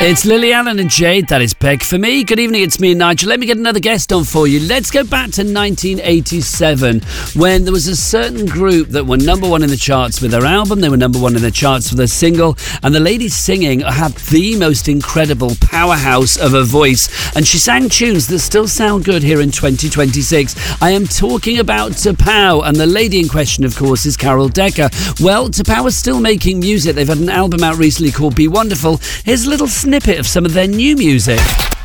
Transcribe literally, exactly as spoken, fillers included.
It's Lily Allen and Jade. That is Peg for me. Good evening, it's me, Nigel. Let me get another guest on for you. Let's go back to nineteen eighty-seven, when there was a certain group that were number one in the charts with their album. They were number one in the charts for their single. And the lady singing had the most incredible powerhouse of a voice. And she sang tunes that still sound good here in twenty twenty-six. I am talking about T'Pau. And the lady in question, of course, is Carol Decker. Well, T'Pau is still making music. They've had an album out recently called Be Wonderful. Here's a little snippet of some of their new music.